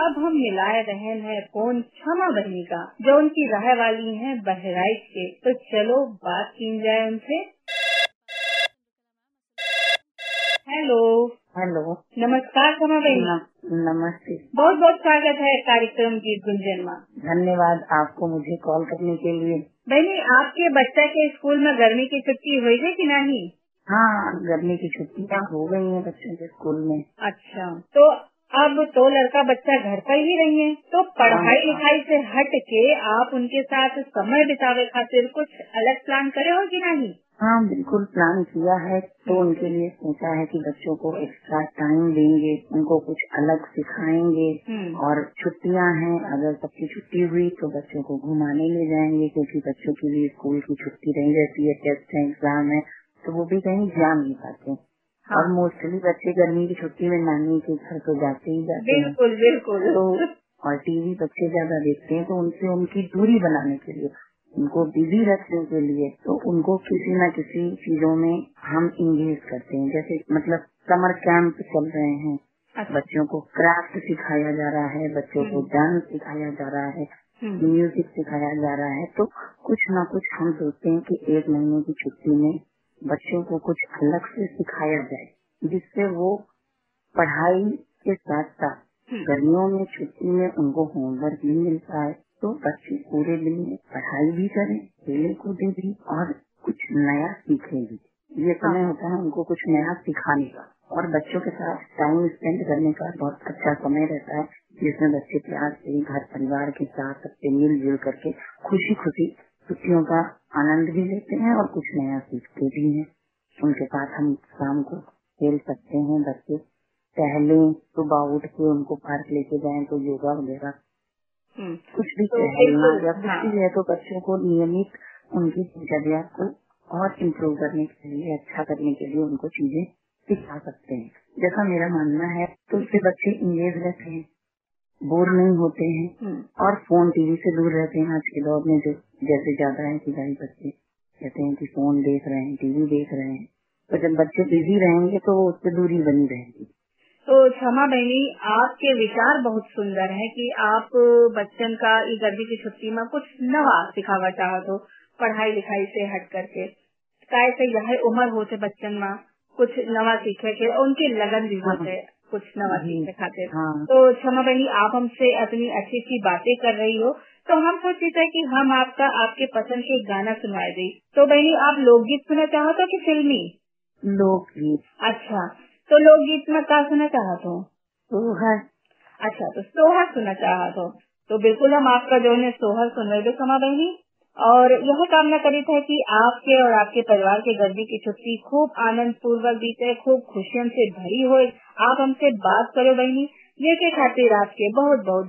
अब हम मिलाए रहे हैं फोन क्षमा बहनी का, जो उनकी रहे वाली हैं बहराइच के। तो चलो बात की जाए उनसे। हेलो। हेलो। नमस्कार क्षमा बहनी। नमस्ते। बहुत बहुत स्वागत है कार्यक्रम गीत गुंजन में। धन्यवाद आपको मुझे कॉल करने के लिए। बहनी, आपके बच्चे के स्कूल में गर्मी की छुट्टी हुई है कि नहीं? हाँ, गर्मी की छुट्टियाँ हो गई हैं बच्चों के स्कूल में। अच्छा, तो अब तो लड़का बच्चा घर पर ही रही है, तो पढ़ाई लिखाई से हट के आप उनके साथ समय बितावे खातिर कुछ अलग प्लान करे हो कि नहीं? हाँ, बिल्कुल प्लान किया है। तो उनके लिए सोचा है कि बच्चों को एक्स्ट्रा टाइम देंगे, उनको कुछ अलग सिखाएंगे। और छुट्टियाँ हैं, अगर सबकी छुट्टी हुई तो बच्चों को घुमाने ले जाएंगे, क्योंकि बच्चों के लिए स्कूल की छुट्टी रही रहती है, टेस्ट है, एग्जाम है, तो वो भी कहीं जा नहीं पाते। हाँ। और मोस्टली बच्चे गर्मी की छुट्टी में नानी के घर तो जाते ही जाते हैं। बिल्कुल बिल्कुल। तो और टीवी बच्चे ज्यादा देखते हैं, तो उनसे उनकी दूरी बनाने के लिए, उनको बिजी रखने के लिए, तो उनको किसी न किसी चीजों में हम इंगेज करते हैं। जैसे मतलब समर कैंप चल रहे हैं। अच्छा। बच्चों को क्राफ्ट सिखाया जा रहा है, बच्चों को डांस सिखाया जा रहा है, म्यूजिक सिखाया जा रहा है। तो कुछ न कुछ हम सोचते हैं कि 1 महीने की छुट्टी में बच्चों को कुछ अलग से सिखाया जाए, जिससे वो पढ़ाई के साथ साथ गर्मियों में छुट्टी में उनको होमवर्क भी मिलता है, तो बच्चे पूरे दिन में पढ़ाई भी करें, खेले कूदे भी और कुछ नया सीखे भी। ये समय होता है उनको कुछ नया सिखाने का, और बच्चों के साथ टाइम स्पेंड करने का बहुत अच्छा समय रहता है, जिसमें बच्चे प्यार से घर परिवार के साथ सबसे मिलजुल करके खुशी खुशी छुट्टियों का आनंद भी लेते हैं और कुछ नया सीखते भी हैं। उनके साथ हम शाम को खेल सकते हैं, बच्चे टहले, सुबह उठ के उनको पार्क लेके जाएं तो योगा वगैरह कुछ भी टहलना या कुछ भी है, तो बच्चों को नियमित उनकी दिनचर्या को और इम्प्रूव करने के लिए, अच्छा करने के लिए उनको चीजें सिखा सकते हैं। जैसा मेरा मानना है, तो उससे बच्चे इंगेज रहते हैं, बोर नहीं होते हैं और फोन टीवी से दूर रहते हैं। आज के दौर में जो जैसे ज्यादा है कि भाई बच्चे कहते हैं कि फोन देख रहे हैं, टीवी देख रहे हैं, तो जब बच्चे बिजी रहेंगे तो उससे दूरी बनी रहेगी। तो क्षमा बहनी, आपके विचार बहुत सुंदर है कि आप बच्चन का गर्मी की छुट्टी में कुछ नवा सिखावा चाहते हो, पढ़ाई लिखाई से हट करके। कैसे यह उम्र होते बच्चन में कुछ नवा सीखे के, उनके लगन भी होते कुछ नवा सीखने खातिर। तो क्षमा बहनी, आप हमसे अपनी अच्छी अच्छी बातें कर रही हो, तो हम सोचते थे कि हम आपके पसंद के गाना सुनवाए दी। तो बहनी, आप लोकगीत सुनना चाहते हो कि फिल्मी? लोकगीत। अच्छा, तो लोकगीत में क्या सुनना चाहते हो? सोहर। अच्छा, तो सोहर सुनना चाहते हो, तो बिल्कुल हम आपका जो है सोहर सुन रहे थे क्षमा बहनी। और यह कामना करी था कि आपके और आपके परिवार के गर्मी की छुट्टी खूब आनंद पूर्वक बीते, खूब खुशियों से भरी हो। आप हमसे बात करो बहनी, ये के खातिर आपके बहुत बहुत